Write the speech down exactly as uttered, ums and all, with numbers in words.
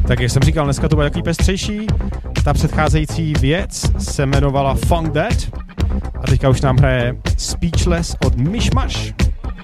Tak jak jsem říkal, dneska to bude takový pestřejší. Ta předcházející věc se jmenovala Funk That a teďka už nám hraje Speechless od Mishmash.